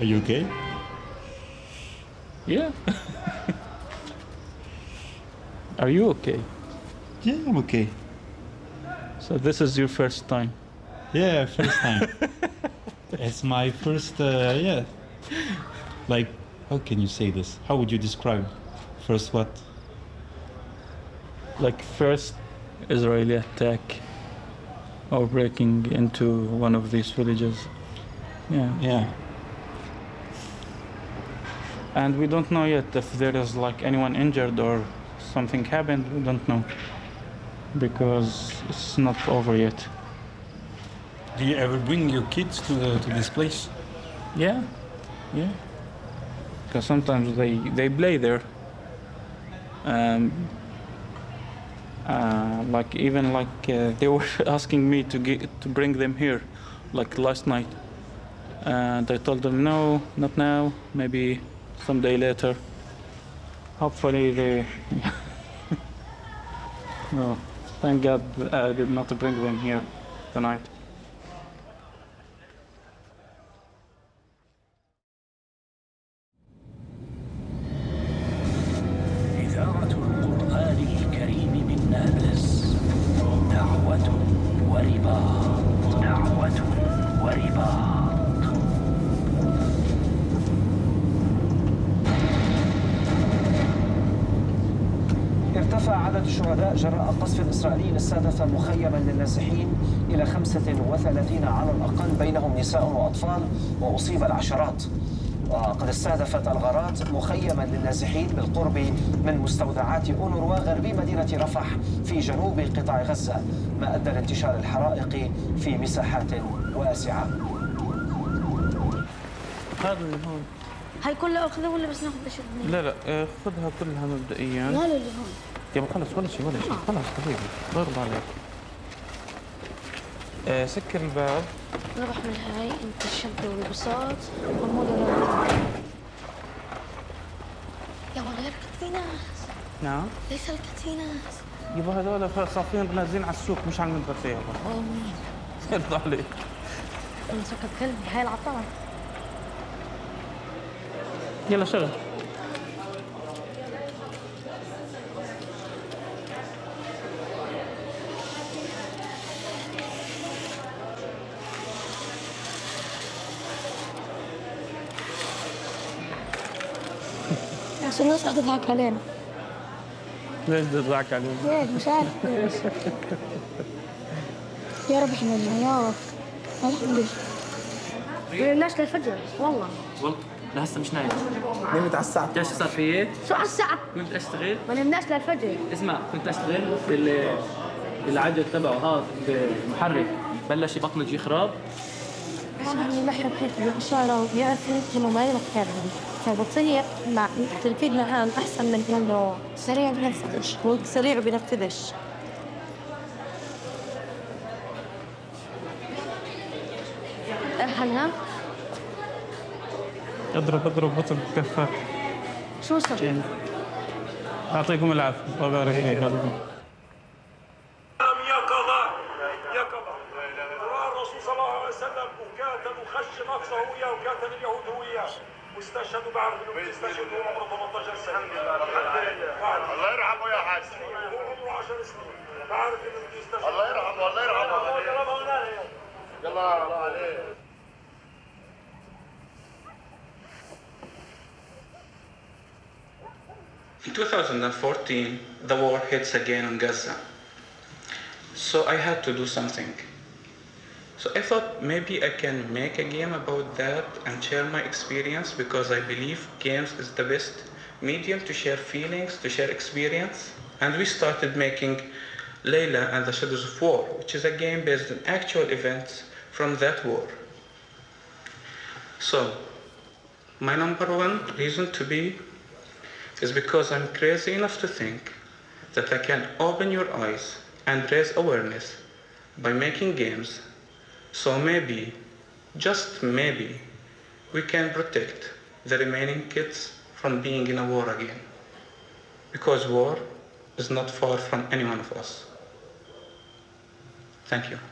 Are you okay? Yeah. Are you okay? Yeah, I'm okay. So this is your first time? Yeah, first time. It's my first, yeah. Like, how can you say this? How would you describe first what? Like first Israeli attack or breaking into one of these villages. Yeah. Yeah. And we don't know yet if there is like anyone injured or something happened. We don't know because it's not over yet. Do you ever bring your kids to this place? Yeah, yeah. Because sometimes they play there. Like even like they were asking me to bring them here, like last night, and I told them no, not now, maybe someday later. Hopefully they. No, thank God I did not bring them here tonight. إذاعة القرآن الكريم من نابلس، دعوة ورباط، دعوة ورباط. ارتفع عدد الشهداء جراء قصف إسرائيلي استهدف مخيما للنازحين إلى 35 على الأقل، بينهم نساء وأطفال، وأصيب العشرات. وقد استهدفت الغارات مخيما للنازحين بالقرب من مستودعات أونروا غربي مدينة رفح في جنوب قطاع غزة، ما أدى لانتشار الحرائق في مساحات واسعة. هذا اللي هون. هاي كلها أخذها ولا بس ناخذ شغلين؟ لا خذها كلها مبدئيا. لا اللي هون. يا خلص ولا شيء خلص دقيقة ضرب عليك. سكر الباب. نروح من هاي انت الشنطة والبساط والموضة يا ولد ركض في ناس. نعم. ليس ركض في ناس. يبا هذول صافين نازلين على السوق مش على المدرسة يابا. مين؟ يرضى عليك. انا سكت كلبي هاي العطارة. يلا شغل. بس الناس رح تضحك علينا. ليش تضحك علينا؟ ليش مش عارف ليش. يا رب احمدنا يا رب. الحمد لله. ما نمناش للفجر والله. لهسه مش نايم. نمت على الساعة. تعرف شو صار فيي؟ شو على الساعة؟ كنت اشتغل. ما نمناش للفجر. اسمع كنت اشتغل بالعجل تبعه هذا بالمحرك بلش بطني يخرب. يعني ما حد حيث الإشارة ويعرف إنه ما يمكن فبتصير مع تنفيذ مهام أحسن من إنه سريع بنفذش هو سريع بنفذش. هلا اضرب بطل كفاك. شو صار؟ يعطيكم العافية. يقظة رأى الرسول صلى الله عليه وسلم وكان مخش نفسه وياه وكان اليهود وياه واستشهدوا بعرف انه استشهدوا عمره 18 سنة. الله يرحمه يا حاج. هو عمره 10 سنين. بعرف انه استشهد. الله يرحمه الله يرحمه. يلا الله عليه. In 2014, the war hits again on Gaza. So I had to do something. So I thought maybe I can make a game about that and share my experience because I believe games is the best medium to share feelings, to share experience. And we started making Layla and the Shadows of War, which is a game based on actual events from that war. So my number one reason to be is because I'm crazy enough to think that I can open your eyes and raise awareness by making games. So maybe, just maybe, we can protect the remaining kids from being in a war again. Because war is not far from any one of us. Thank you.